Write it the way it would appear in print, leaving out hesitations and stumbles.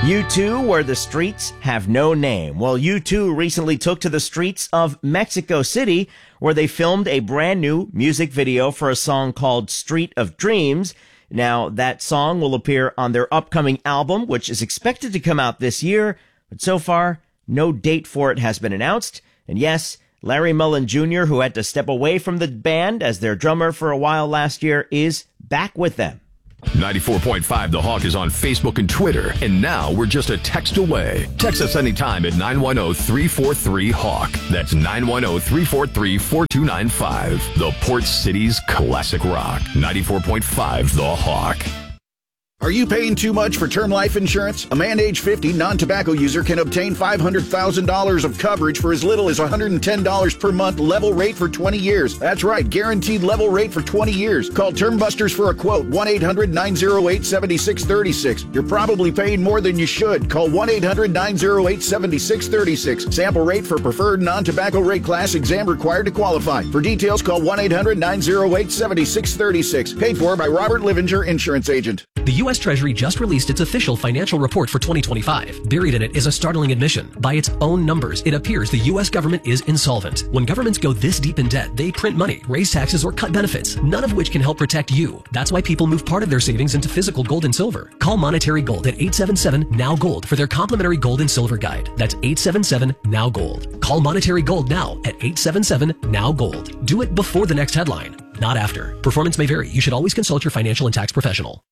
U2, where the streets have no name. Well, U2 recently took to the streets of Mexico City, where they filmed a brand new music video for a song called Street of Dreams. Now, that song will appear on their upcoming album, which is expected to come out this year, but so far, no date for it has been announced. And yes, Larry Mullen Jr., who had to step away from the band as their drummer for a while last year, is back with them. 94.5 The Hawk is on Facebook and Twitter, and now we're just a text away. Text us anytime at 910-343-HAWK. That's 910-343-4295. The Port City's classic rock. 94.5 The Hawk. Are you paying too much for term life insurance? A man age 50 non-tobacco user can obtain $500,000 of coverage for as little as $110 per month, level rate for 20 years. That's right, guaranteed level rate for 20 years. Call Term Busters for a quote, 1-800-908-7636. You're probably paying more than you should. Call 1-800-908-7636. Sample rate for preferred non-tobacco rate class, exam required to qualify. For details, call 1-800-908-7636. Paid for by Robert Livinger, Insurance Agent. The U.S. Treasury just released its official financial report for 2025. Buried in it is a startling admission. By its own numbers, it appears the U.S. government is insolvent. When governments go this deep in debt, they print money, raise taxes, or cut benefits, none of which can help protect you. That's why people move part of their savings into physical gold and silver. Call Monetary Gold at 877-NOW-GOLD for their complimentary gold and silver guide. That's 877-NOW-GOLD. Call Monetary Gold now at 877-NOW-GOLD. Do it before the next headline, not after. Performance may vary. You should always consult your financial and tax professional.